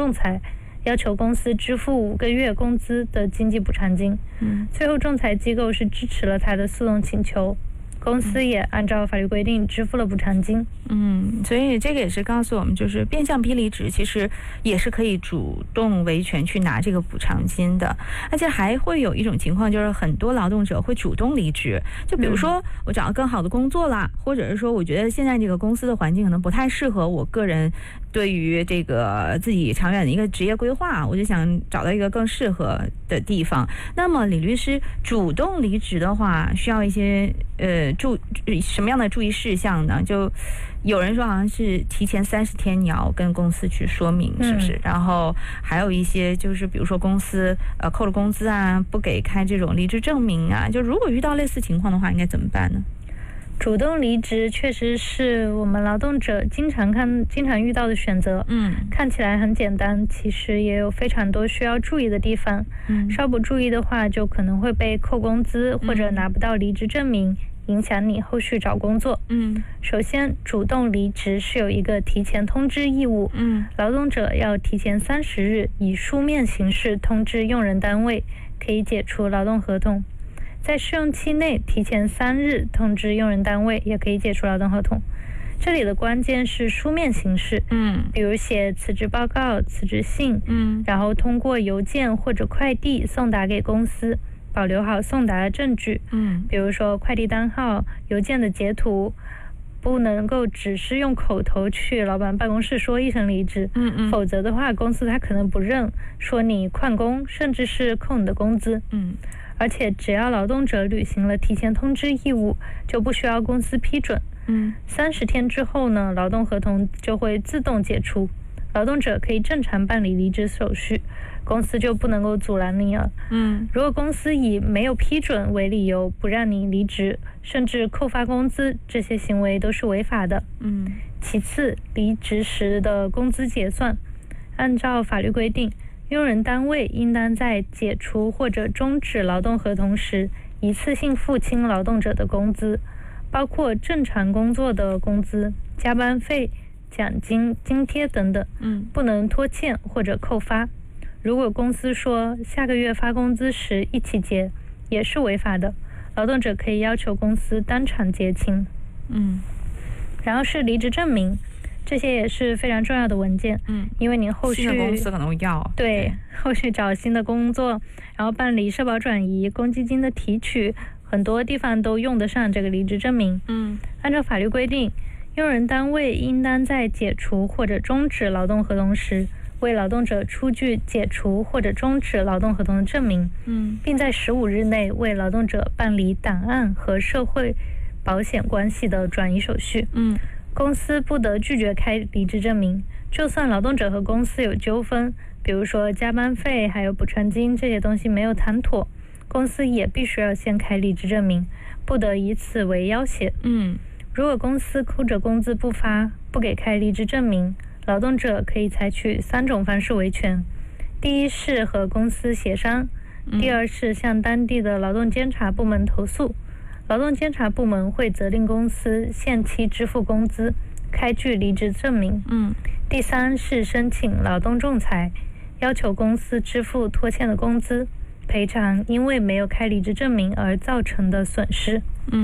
仲裁，要求公司支付5个月工资的经济补偿金。最后仲裁机构是支持了他的诉讼请求，公司也按照法律规定支付了补偿金。 所以这个也是告诉我们，就是变相批离职其实也是可以主动维权去拿这个补偿金的。而且还会有一种情况，就是很多劳动者会主动离职，就比如说我找到更好的工作啦，或者是说我觉得现在这个公司的环境可能不太适合我个人对于这个自己长远的一个职业规划，我就想找到一个更适合的地方。那么李律师主动离职的话，需要一些什么样的注意事项呢？就有人说好像是提前30天你要跟公司去说明，是不是？然后还有一些就是比如说公司扣了工资啊，不给开这种离职证明啊，就如果遇到类似情况的话，应该怎么办呢？ 主动离职确实是我们劳动者经常遇到的选择。看起来很简单，其实也有非常多需要注意的地方。稍不注意的话，就可能会被扣工资，或者拿不到离职证明，影响你后续找工作。首先，主动离职是有一个提前通知义务。劳动者要提前30日以书面形式通知用人单位，可以解除劳动合同。在试用期内提前3日通知用人单位，也可以解除劳动合同。这里的关键是书面形式。比如写辞职报告、辞职信，然后通过邮件或者快递送达给公司，保留好送达的证据。比如说快递单号、邮件的截图，不能够只是用口头去老板办公室说一声离职。否则的话，公司他可能不认，说你旷工，甚至是扣你的工资。而且只要劳动者履行了提前通知义务，就不需要公司批准。30天之后呢，劳动合同就会自动解除，劳动者可以正常办理离职手续，公司就不能够阻拦你了。如果公司以没有批准为理由不让你离职，甚至扣发工资，这些行为都是违法的。其次，离职时的工资结算，按照法律规定，用人单位应当在解除或者终止劳动合同时，一次性付清劳动者的工资，包括正常工作的工资、加班费、奖金、津贴等等。不能拖欠或者扣发。如果公司说下个月发工资时一起结，也是违法的，劳动者可以要求公司当场结清。然后是离职证明，这些也是非常重要的文件。因为您后续新的公司可能要后续找新的工作，然后办理社保转移、公积金的提取，很多地方都用得上这个离职证明。按照法律规定，用人单位应当在解除或者终止劳动合同时，为劳动者出具解除或者终止劳动合同的证明，并在15日内为劳动者办理档案和社会保险关系的转移手续。公司不得拒绝开离职证明，就算劳动者和公司有纠纷，比如说加班费还有补偿金这些东西没有谈妥，公司也必须要先开离职证明，不得以此为要挟。如果公司扣着工资不发，不给开离职证明，劳动者可以采取3种方式维权。第一是和公司协商，第二是向当地的劳动监察部门投诉，劳动监察部门会责令公司限期支付工资，开具离职证明。第三是申请劳动仲裁，要求公司支付拖欠的工资，赔偿因为没有开离职证明而造成的损失。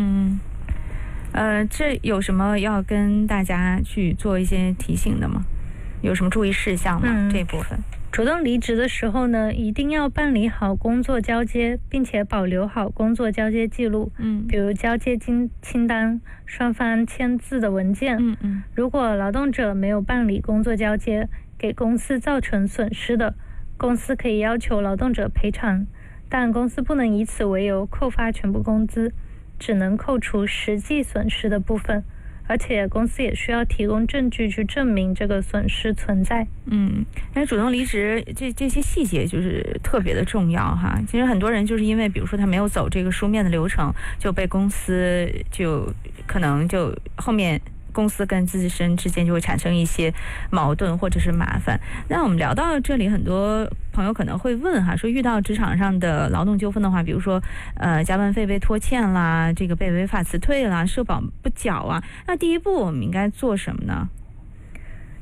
这有什么要跟大家去做一些提醒的吗？有什么注意事项吗？这部分主动离职的时候呢，一定要办理好工作交接，并且保留好工作交接记录。比如交接清单、双方签字的文件。如果劳动者没有办理工作交接，给公司造成损失的，公司可以要求劳动者赔偿，但公司不能以此为由扣发全部工资，只能扣除实际损失的部分。而且公司也需要提供证据去证明这个损失存在。但是主动离职这些细节就是特别的重要哈。其实很多人就是因为比如说他没有走这个书面的流程，就被公司就可能就后面公司跟自身之间就会产生一些矛盾或者是麻烦。那我们聊到这里，很多朋友可能会问哈，说遇到职场上的劳动纠纷的话，比如说加班费被拖欠啦，这个被违法辞退啦，社保不缴啊，那第一步我们应该做什么呢？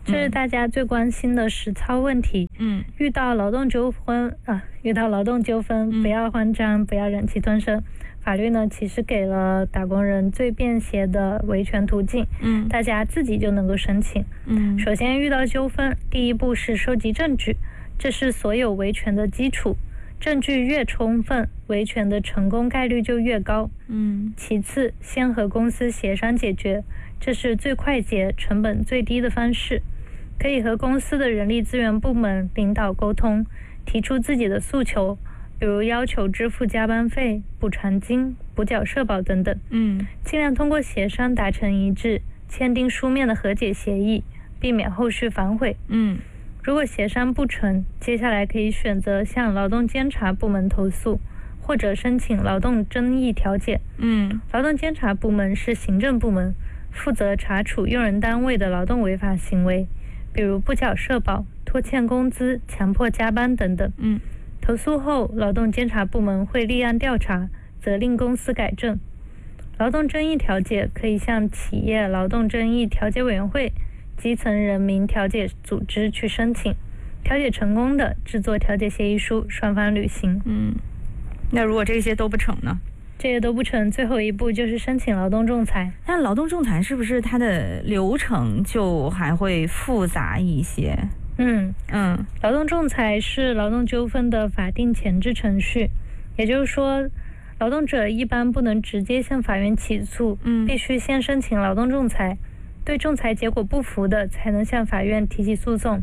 这是大家最关心的实操问题。遇到劳动纠纷，不要慌张，不要忍气吞声。法律呢，其实给了打工人最便携的维权途径，大家自己就能够申请。首先遇到纠纷，第一步是收集证据，这是所有维权的基础，证据越充分，维权的成功概率就越高。其次，先和公司协商解决，这是最快捷、成本最低的方式。可以和公司的人力资源部门领导沟通，提出自己的诉求，比如要求支付加班费、补偿金、补缴社保等等。尽量通过协商达成一致，签订书面的和解协议，避免后续反悔。如果协商不成，接下来可以选择向劳动监察部门投诉，或者申请劳动争议调解。劳动监察部门是行政部门，负责查处用人单位的劳动违法行为，比如不缴社保、拖欠工资、强迫加班等等。投诉后，劳动监察部门会立案调查，责令公司改正。劳动争议调解可以向企业劳动争议调解委员会、基层人民调解组织去申请，调解成功的制作调解协议书，双方履行。 那如果这些都不成呢？ 这些都不成，最后一步就是申请劳动仲裁。 那劳动仲裁是不是它的流程就还会复杂一些？ 劳动仲裁是劳动纠纷的法定前置程序，也就是说，劳动者一般不能直接向法院起诉，必须先申请劳动仲裁，对仲裁结果不服的才能向法院提起诉讼。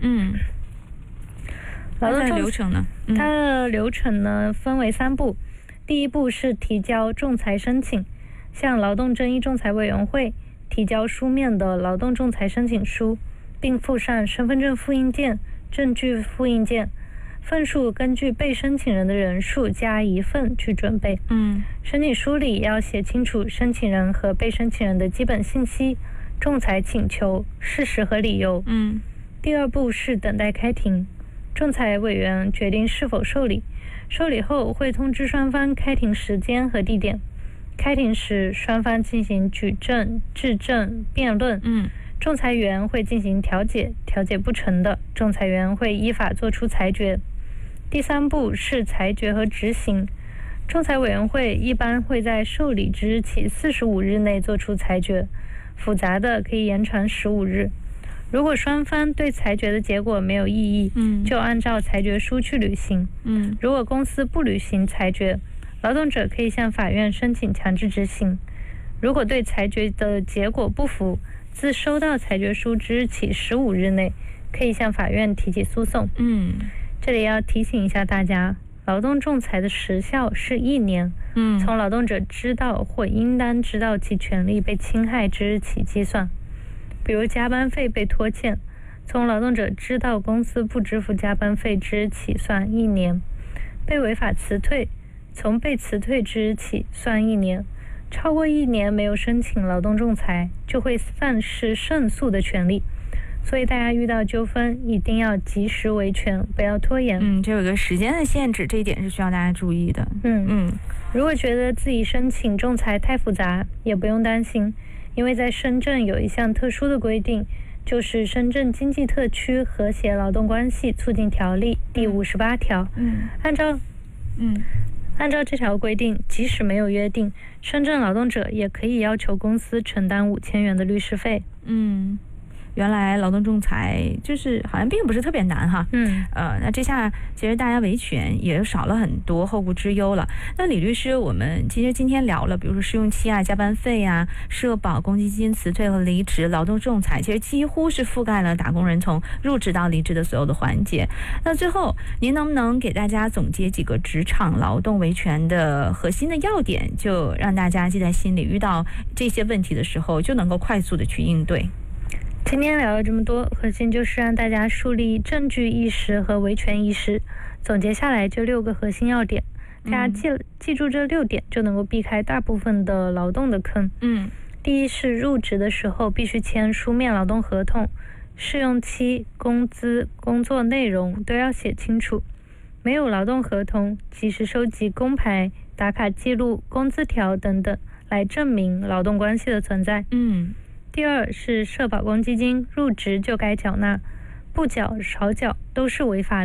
劳动流程呢？ 它的流程呢分为3步，第一步是提交仲裁申请，向劳动争议仲裁委员会提交书面的劳动仲裁申请书，并附上身份证复印件、证据复印件，份数根据被申请人的人数加1份去准备。申请书里要写清楚申请人和被申请人的基本信息、仲裁请求、事实和理由。第二步是等待开庭，仲裁委员决定是否受理，受理后会通知双方开庭时间和地点。开庭时，双方进行举证、质证、辩论。仲裁员会进行调解，调解不成的，仲裁员会依法作出裁决。第3步是裁决和执行，仲裁委员会一般会在受理之日起45日内作出裁决，复杂的可以延长15日。如果双方对裁决的结果没有异议，就按照裁决书去履行。如果公司不履行裁决，劳动者可以向法院申请强制执行。如果对裁决的结果不服，自收到裁决书之日起15日内，可以向法院提起诉讼。这里要提醒一下大家，劳动仲裁的时效是1年，从劳动者知道或应当知道其权利被侵害之日起计算。比如加班费被拖欠，从劳动者知道公司不支付加班费之日起算1年；被违法辞退，从被辞退之日起算1年。超过1年没有申请劳动仲裁，就会丧失胜诉的权利。所以大家遇到纠纷一定要及时维权，不要拖延。 这有个时间的限制，这一点是需要大家注意的。 如果觉得自己申请仲裁太复杂，也不用担心，因为在深圳有一项特殊的规定，就是《深圳经济特区和谐劳动关系促进条例》第58条。按照这条规定，即使没有约定，深圳劳动者也可以要求公司承担5000元的律师费。 原来劳动仲裁就是好像并不是特别难哈。那这下其实大家维权也少了很多后顾之忧了。那李律师，我们其实今天聊了，比如说试用期啊、加班费啊、社保、公积金、辞退和离职、劳动仲裁，其实几乎是覆盖了打工人从入职到离职的所有的环节。那最后，您能不能给大家总结几个职场劳动维权的核心的要点，就让大家记在心里，遇到这些问题的时候就能够快速的去应对？ 今天聊了这么多，核心就是让大家树立证据意识和维权意识。总结下来就6个核心要点，大家记住这6点，就能够避开大部分的劳动的坑。第一是入职的时候必须签书面劳动合同，试用期、工资、工作内容都要写清楚。没有劳动合同，及时收集工牌、打卡记录、工资条等等，来证明劳动关系的存在。 第二是社保公积金入职就该缴纳，不缴少缴都是违法